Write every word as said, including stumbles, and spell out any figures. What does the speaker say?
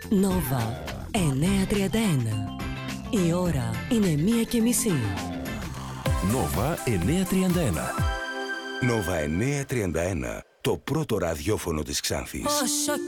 Νόβα εννιακόσια τριάντα ένα. Η ώρα είναι μία και μισή. Νόβα εννιακόσια τριάντα ένα. Νόβα εννιακόσια τριάντα ένα. Το πρώτο ραδιόφωνο της Ξάνθης. Όσο